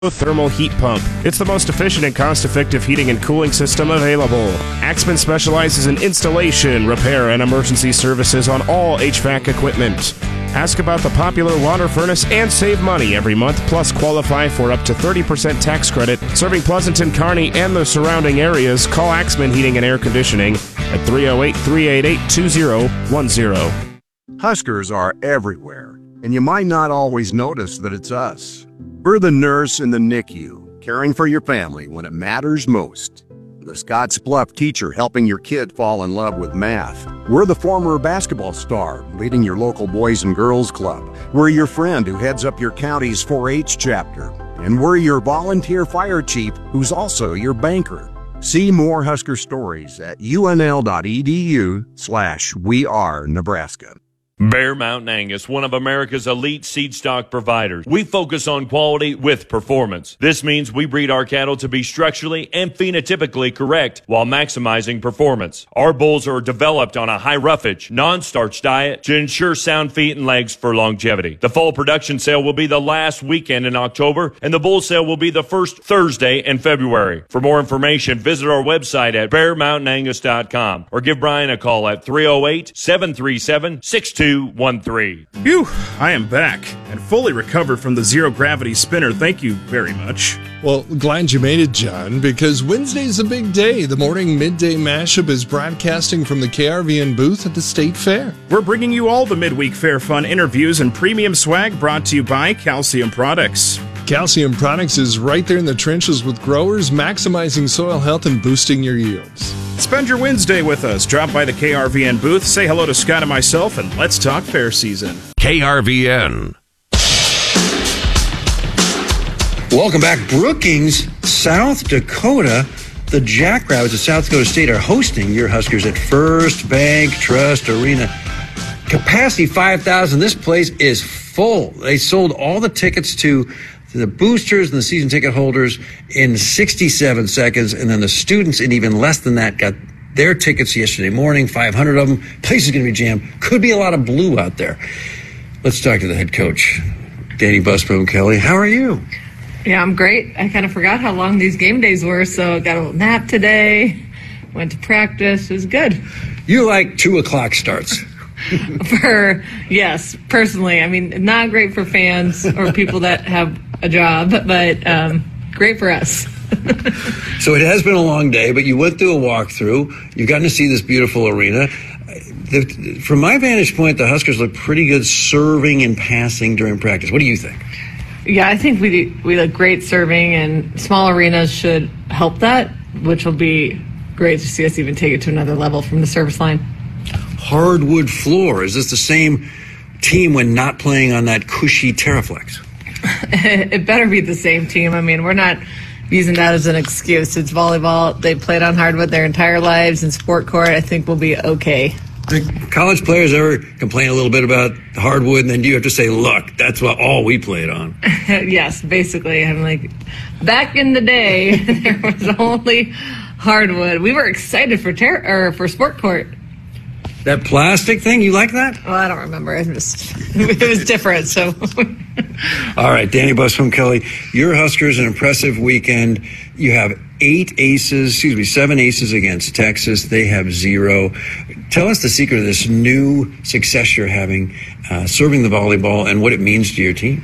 Thermal heat pump. It's the most efficient and cost-effective heating and cooling system available. Axman specializes in installation, repair, and emergency services on all HVAC equipment. Ask about the popular water furnace and save money every month, plus qualify for up to 30% tax credit. Serving Pleasanton, Kearney, and the surrounding areas, call Axman Heating and Air Conditioning at 308-388-2010. Huskers are everywhere, and you might not always notice that it's us. We're the nurse in the NICU, caring for your family when it matters most. The Scottsbluff teacher helping your kid fall in love with math. We're the former basketball star leading your local Boys and Girls Club. We're your friend who heads up your county's 4-H chapter. And we're your volunteer fire chief who's also your banker. See more Husker stories at unl.edu/wearenebraska. Bear Mountain Angus, one of America's elite seed stock providers. We focus on quality with performance. This means we breed our cattle to be structurally and phenotypically correct while maximizing performance. Our bulls are developed on a high roughage, non-starch diet to ensure sound feet and legs for longevity. The fall production sale will be the last weekend in October, and the bull sale will be the first Thursday in February. For more information, visit our website at bearmountainangus.com or give Brian a call at 308-737-6213. Phew, I am back and fully recovered from the zero-gravity spinner. Thank you very much. Well, glad you made it, John, because Wednesday's a big day. The morning midday mashup is broadcasting from the KRVN booth at the State Fair. We're bringing you all the midweek fair fun interviews and premium swag brought to you by Calcium Products. Calcium Products is right there in the trenches with growers, maximizing soil health and boosting your yields. Spend your Wednesday with us. Drop by the KRVN booth, say hello to Scott and myself, and let's talk fair season. KRVN. Welcome back. Brookings, South Dakota. The Jackrabbits of South Dakota State are hosting your Huskers at First Bank Trust Arena. Capacity 5,000. This place is full. They sold all the tickets to the boosters and the season ticket holders in 67 seconds, and then the students in even less than that got their tickets yesterday morning, 500 of them. Place is going to be jammed. Could be a lot of blue out there. Let's talk to the head coach, Danny Busboom Kelly. How are you? Yeah, I'm great. I kind of forgot how long these game days were, so I got a little nap today, went to practice. It was good. You like 2 o'clock starts. Yes, personally. I mean, not great for fans or people that have a job, but great for us. So it has been a long day, but you went through a walkthrough. You've gotten to see this beautiful arena. From my vantage point, the Huskers look pretty good serving and passing during practice. What do you think? Yeah, I think we look great serving, and small arenas should help that, which will be great to see us even take it to another level from the service line. Hardwood floor. Is this the same team when not playing on that cushy Terraflex? It better be the same team. I mean, we're not using that as an excuse. It's volleyball. They played on hardwood their entire lives, and sport court, I think, will be okay. Do college players ever complain a little bit about hardwood, and then do you have to say, look, that's all we played on? Yes, basically. I'm like, back in the day, there was only hardwood. We were excited for sport court. That plastic thing, you like that? Well, I don't remember. It was different, so. All right, Danny Busboom Kelly, your Huskers, an impressive weekend. You have 7 aces against Texas. They have 0. Tell us the secret of this new success you're having, serving the volleyball, and what it means to your team.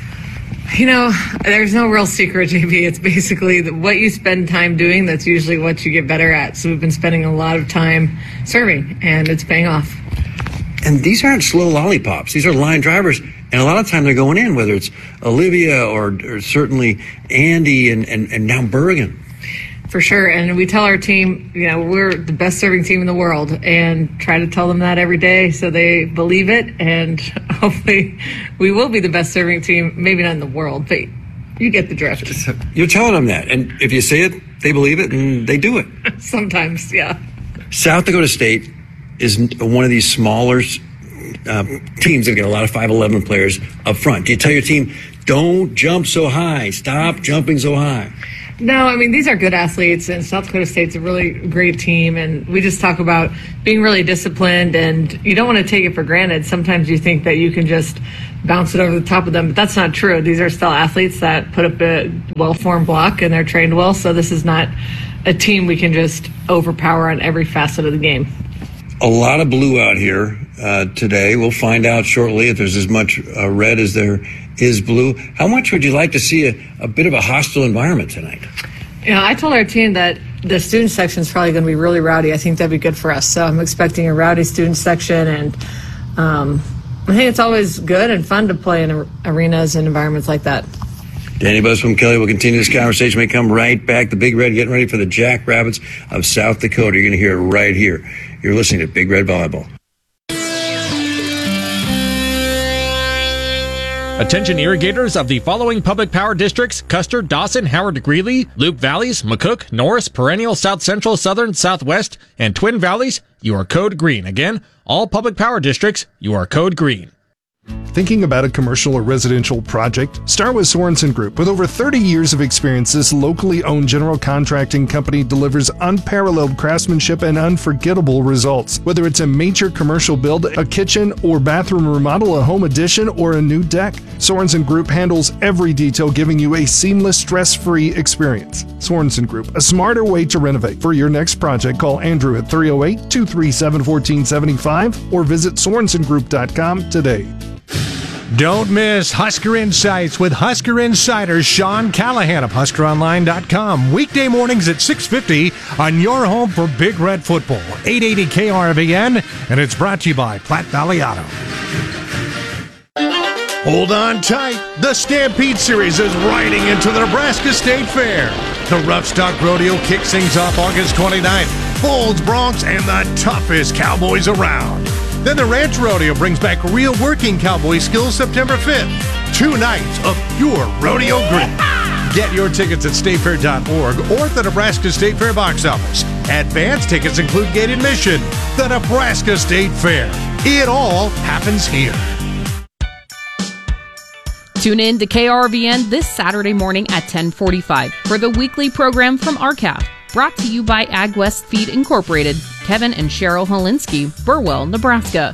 You know, there's no real secret, JB. It's basically what you spend time doing, that's usually what you get better at. So we've been spending a lot of time serving, and it's paying off. And these aren't slow lollipops. These are line drivers. And a lot of time they're going in, whether it's Olivia or certainly Andy and now Bergen. For sure. And we tell our team, you know, we're the best serving team in the world, and try to tell them that every day so they believe it. And hopefully we will be the best serving team, maybe not in the world, but you get the drift. You're telling them that. And if you say it, they believe it and they do it. Sometimes, yeah. South Dakota State is one of these smaller teams that get a lot of 5'11" players up front. Do you tell your team, don't jump so high, stop jumping so high? No, I mean, these are good athletes, and South Dakota State's a really great team, and we just talk about being really disciplined, and you don't want to take it for granted. Sometimes you think that you can just bounce it over the top of them. But that's not true. These are still athletes that put up a well-formed block, and they're trained well. So this is not a team we can just overpower on every facet of the game. A lot of blue out here today. We'll find out shortly if there's as much red as there is blue. How much would you like to see a bit of a hostile environment tonight? I told our team that the student section is probably going to be really rowdy. I think that'd be good for us. So I'm expecting a rowdy student section, and I think it's always good and fun to play in arenas and environments like that. Danny Busby Kelly will continue this conversation. We come right back. The Big Red getting ready for the Jackrabbits of South Dakota. You're going to hear it right here. You're listening to Big Red Volleyball. Attention irrigators of the following public power districts: Custer, Dawson, Howard, Greeley, Loup Valleys, McCook, Norris, Perennial, South Central, Southern, Southwest, and Twin Valleys. You are code green. Again, all public power districts, you are code green. Thinking about a commercial or residential project? Start with Sorensen Group. With over 30 years of experience, this locally owned general contracting company delivers unparalleled craftsmanship and unforgettable results. Whether it's a major commercial build, a kitchen or bathroom remodel, a home addition, or a new deck, Sorensen Group handles every detail, giving you a seamless, stress-free experience. Sorensen Group, a smarter way to renovate. For your next project, call Andrew at 308-237-1475 or visit SorensenGroup.com today. Don't miss Husker Insights with Husker Insider Sean Callahan of HuskerOnline.com. Weekday mornings at 6:50 on your home for Big Red Football, 880 KRVN, and it's brought to you by Platte Valley Auto. Hold on tight. The Stampede Series is riding into the Nebraska State Fair. The Rough Stock Rodeo kicks things off August 29th. Bulls, Broncs, and the toughest cowboys around. Then the Ranch Rodeo brings back real working cowboy skills September 5th. 2 nights of pure rodeo grit. Get your tickets at statefair.org or at the Nebraska State Fair box office. Advance tickets include gate admission. The Nebraska State Fair. It all happens here. Tune in to KRVN this Saturday morning at 10:45 for the weekly program from RCAF. Brought to you by AgWest Feed Incorporated, Kevin and Cheryl Holinsky, Burwell, Nebraska.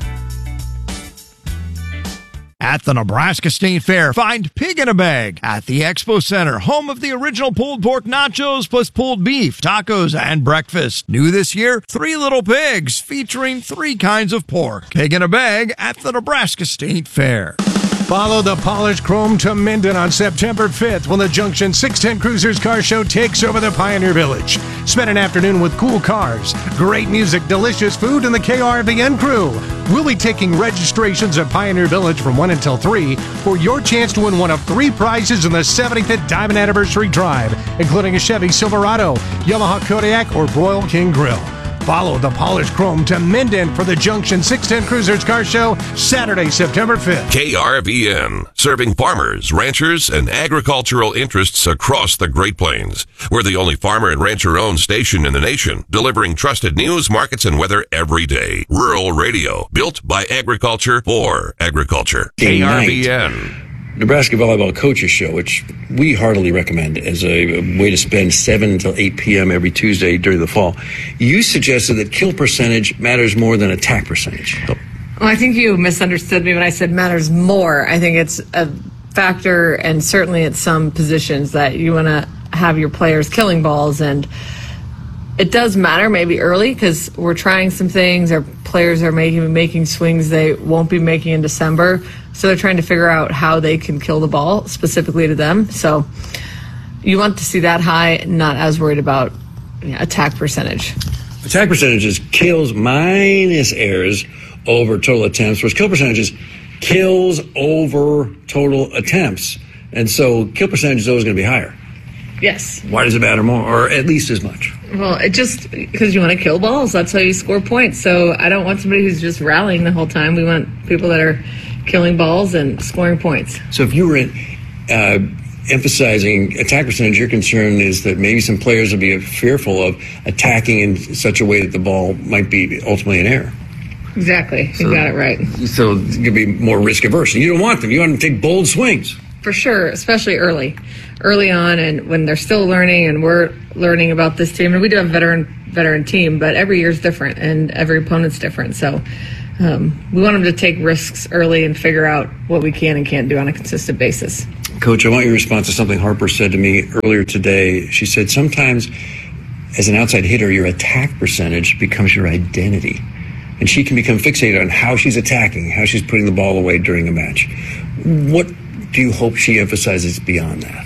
At the Nebraska State Fair, find Pig in a Bag at the Expo Center, home of the original pulled pork nachos plus pulled beef, tacos, and breakfast. New this year, 3 Little Pigs featuring 3 kinds of pork. Pig in a Bag at the Nebraska State Fair. Follow the polished chrome to Minden on September 5th when the Junction 610 Cruisers Car Show takes over the Pioneer Village. Spend an afternoon with cool cars, great music, delicious food, and the KRVN crew. We'll be taking registrations at Pioneer Village from 1 until 3 for your chance to win one of 3 prizes in the 75th Diamond Anniversary Drive, including a Chevy Silverado, Yamaha Kodiak, or Royal King Grill. Follow the polished chrome to Minden for the Junction 610 Cruisers Car Show, Saturday, September 5th. KRVN, serving farmers, ranchers, and agricultural interests across the Great Plains. We're the only farmer and rancher-owned station in the nation, delivering trusted news, markets, and weather every day. Rural radio, built by agriculture for agriculture. KRVN. Nebraska Volleyball Coaches Show, which we heartily recommend as a way to spend 7 until 8 p.m. every Tuesday during the fall. You suggested that kill percentage matters more than attack percentage. Well, I think you misunderstood me when I said matters more. I think it's a factor, and certainly at some positions, that you want to have your players killing balls, and it does matter maybe early because we're trying some things. Our players are making swings they won't be making in December. So they're trying to figure out how they can kill the ball specifically to them. So you want to see that high, not as worried about attack percentage. Attack percentage is kills minus errors over total attempts, whereas kill percentage is kills over total attempts. And so kill percentage is always going to be higher. Yes. Why does it matter more, or at least as much? Well, it just because you want to kill balls. That's how you score points. So I don't want somebody who's just rallying the whole time. We want people that are killing balls and scoring points. So if you were emphasizing attack percentage, your concern is that maybe some players will be fearful of attacking in such a way that the ball might be ultimately an error. Exactly. You got it right. So it could be more risk averse. You don't want them. You want them to take bold swings. For sure, especially early on, and when they're still learning, and we're learning about this team. And we do have a veteran team, but every year's different, and every opponent's different. So we want them to take risks early and figure out what we can and can't do on a consistent basis. Coach, I want your response to something Harper said to me earlier today. She said sometimes as an outside hitter, your attack percentage becomes your identity. And she can become fixated on how she's attacking, how she's putting the ball away during a match. What do you hope she emphasizes beyond that?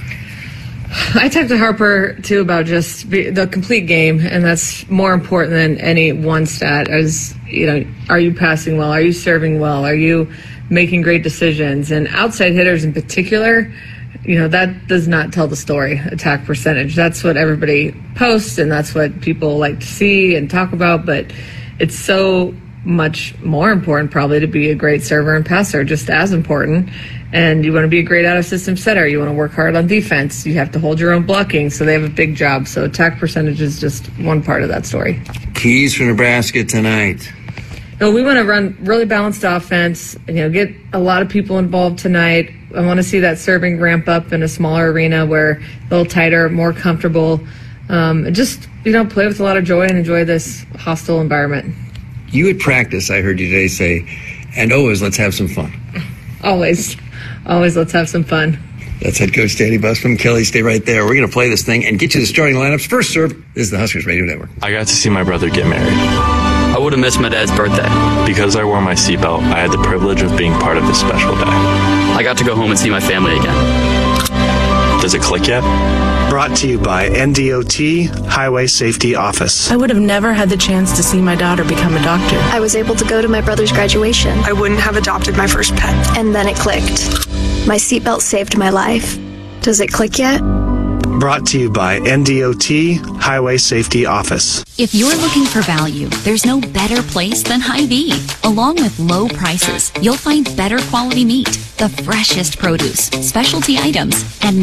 I talked to Harper, too, about just the complete game, and that's more important than any one stat. As you know, are you passing well? Are you serving well? Are you making great decisions? And outside hitters in particular, you know, that does not tell the story, attack percentage. That's what everybody posts, and that's what people like to see and talk about, but it's so much more important probably to be a great server and passer, just as important. And you want to be a great out-of-system setter. You want to work hard on defense. You have to hold your own blocking, so they have a big job. So attack percentage is just one part of that story. Keys for Nebraska tonight. No, we want to run really balanced offense, you know, get a lot of people involved tonight. I want to see that serving ramp up in a smaller arena where a little tighter, more comfortable. Just, you know, play with a lot of joy and enjoy this hostile environment. You at practice, I heard you today say, and always let's have some fun. Always let's have some fun. That's head coach Danny Busman. Kelly, stay right there. We're going to play this thing and get you the starting lineups. First serve is the Huskers Radio Network. I got to see my brother get married. I would have missed my dad's birthday. Because I wore my seatbelt, I had the privilege of being part of this special day. I got to go home and see my family again. Does it click yet? Brought to you by NDOT Highway Safety Office. I would have never had the chance to see my daughter become a doctor. I was able to go to my brother's graduation. I wouldn't have adopted my first pet. And then it clicked. My seatbelt saved my life. Does it click yet? Brought to you by NDOT Highway Safety Office. If you're looking for value, there's no better place than Hy-Vee. Along with low prices, you'll find better quality meat, the freshest produce, specialty items, and